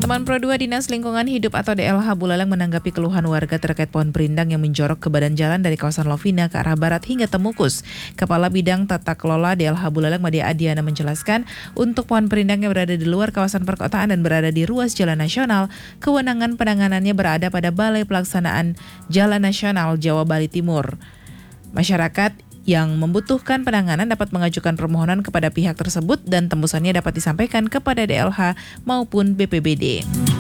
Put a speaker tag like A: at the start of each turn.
A: Teman Pro 2 Dinas Lingkungan Hidup atau DLH Buleleng menanggapi keluhan warga terkait pohon perindang yang menjorok ke badan jalan dari kawasan Lovina ke arah barat hingga Temukus. Kepala Bidang Tata Kelola DLH Buleleng Madia Adiana menjelaskan, untuk pohon perindang yang berada di luar kawasan perkotaan dan berada di ruas jalan nasional, kewenangan penanganannya berada pada Balai Pelaksanaan Jalan Nasional Jawa Bali Timur. Masyarakat yang membutuhkan penanganan dapat mengajukan permohonan kepada pihak tersebut dan tembusannya dapat disampaikan kepada DLH maupun BPBD.